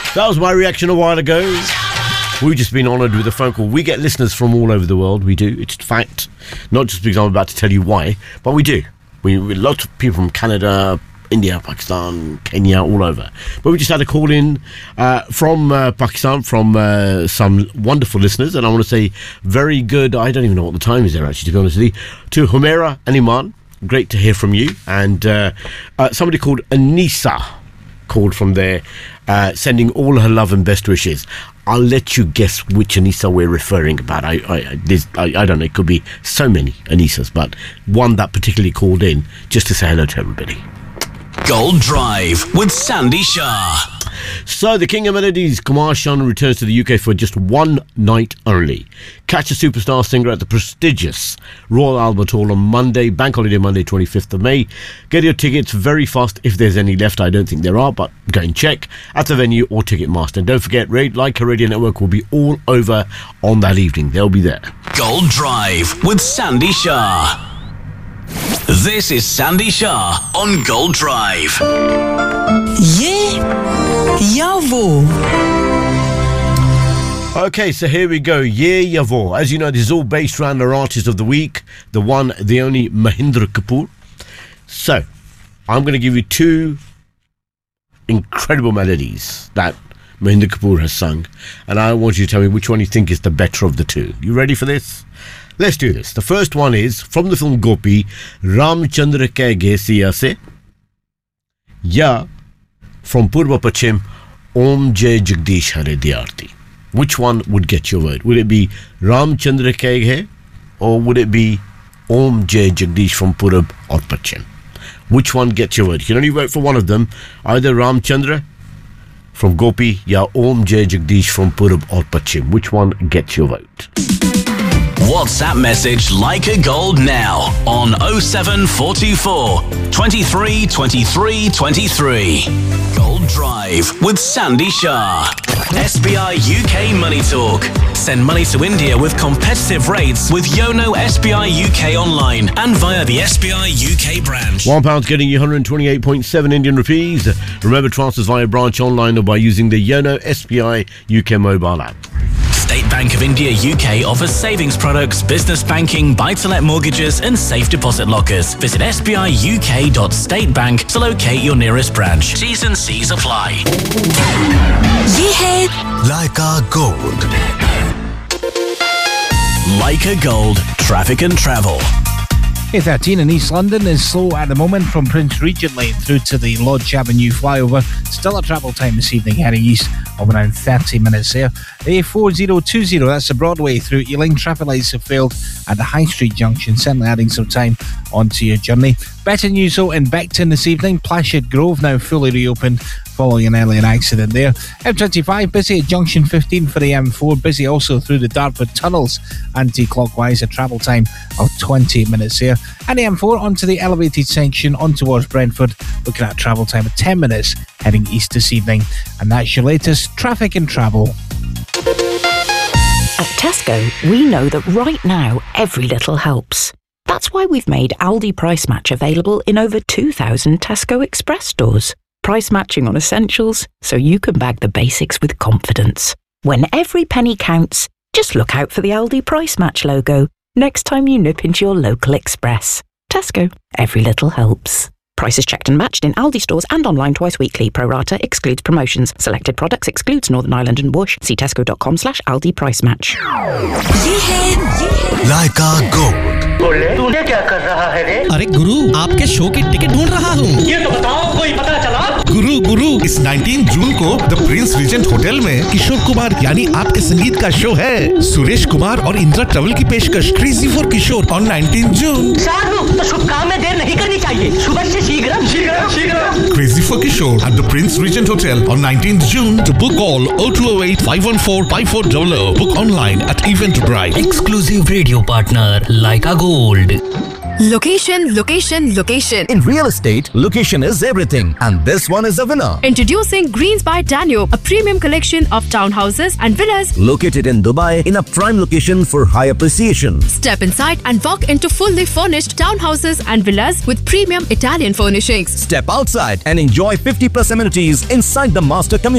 That was my reaction a while ago. We've just been honoured with a phone call. We get listeners from all over the world. We do. It's a fact. Not just because I'm about to tell you why, but we do. We lots of people from Canada, India, Pakistan, Kenya, all over. But we just had a call in from Pakistan, from some wonderful listeners. And I want to say very good, I don't even know what the time is there actually, to be honest with you, to Humaira and Iman. Great to hear from you. And somebody called Anisa called from there, sending all her love and best wishes. I'll let you guess which Anisa we're referring about. I don't know, it could be so many Anisas, but one that particularly called in just to say hello to everybody. Gold Drive with Sandy Shah. So the King of Melodies, Kumar Sanu, returns to the UK for just one night only. Catch a superstar singer at the prestigious Royal Albert Hall on Monday, Bank Holiday Monday, 25th of May. Get your tickets very fast if there's any left. I don't think there are, but go and check at the venue or Ticketmaster. And don't forget, Leica Radio Network will be all over on that evening. They'll be there. Gold Drive with Sandy Shah. This is Sandy Shah on Gold Drive. Ye ya wo. Okay, so here we go. Ye ya wo. As you know, this is all based around our artist of the week, the one, the only Mahendra Kapoor. So, I'm going to give you two incredible melodies that Mahendra Kapoor has sung, and I want you to tell me which one you think is the better of the two. You ready for this? Let's do this. The first one is from the film Gopi, Ramchandra Ke Ge Siya Se, ya from Purva Pachim, Om Jai Jagdish Hare Diyarti. Which one would get your vote? Would it be Ramchandra Ke Ge, or would it be Om Jai Jagdish from Purab or Pachim? Which one gets your vote? You can only vote for one of them, either Ramchandra from Gopi, ya Om Jai Jagdish from Purab or Pachim. Which one gets your vote? WhatsApp message Leica Gold now on 07424 23 23 23. Gold Drive with Sandy Shah. SBI UK Money Talk. Send money to India with competitive rates with Yono SBI UK online and via the SBI UK branch. £1 getting you 128.7 Indian rupees. Remember, transfers via branch online or by using the Yono SBI UK mobile app. State Bank of India UK offers savings products, business banking, buy-to-let mortgages and safe deposit lockers. Visit sbiuk.statebank to locate your nearest branch. T's and C's apply. Ye hai Leica Gold. Leica Gold, traffic and travel. A13 in East London is slow at the moment from Prince Regent Lane through to the Lodge Avenue flyover. Still a travel time this evening heading east of around 30 minutes there. A4020, that's the Broadway through Ealing. Traffic lights have failed at the High Street junction, certainly adding some time onto your journey. Better news though in Beckton this evening. Plashett Grove now fully reopened following an earlier accident there. M25 busy at junction 15 for the M4. Busy also through the Dartford tunnels anti-clockwise, a travel time of 20 minutes there. And the M4 onto the elevated section on towards Brentford, looking at a travel time of 10 minutes heading east this evening. And that's your latest traffic and travel. At Tesco, we know that right now every little helps. That's why we've made Aldi Price Match available in over 2,000 Tesco Express stores. Price matching on essentials, so you can bag the basics with confidence. When every penny counts, just look out for the Aldi Price Match logo next time you nip into your local Express. Tesco, every little helps. Prices checked and matched in Aldi stores and online twice weekly. Pro rata excludes promotions. Selected products excludes Northern Ireland and Bush. See tesco.com/Aldi Price Match. Leica Gold. तूने क्या कर रहा है रे? अरे गुरु, आपके show की ticket ढूंढ रहा हूँ। ये तो बताओ, कोई पता चला? गुरु, इस 19 जून को द प्रिंस रिजेंट होटल में किशोर कुमार यानी आपके संगीत का शो है। सुरेश कुमार और इंदिरा ट्रैवल की पेशकश क्रेजी फॉर किशोर ऑन 19 जून। शाहरुख, तो शुभ काम में देर नहीं करनी चाहिए। सुबह से शीघ्र। Crazy for Kishore at the Prince Regent Hotel on 19th June. To book all 0208 514 5400. Book online at Eventbrite. Exclusive radio partner Leica Gold. Location. In real estate, location is everything. And this one is a winner. Introducing Greens by Danube, a premium collection of townhouses and villas Located in Dubai in a prime location for high appreciation. Step inside and walk into fully furnished townhouses and villas with premium Italian furnishings. Step outside and enjoy 50+ amenities inside the master community.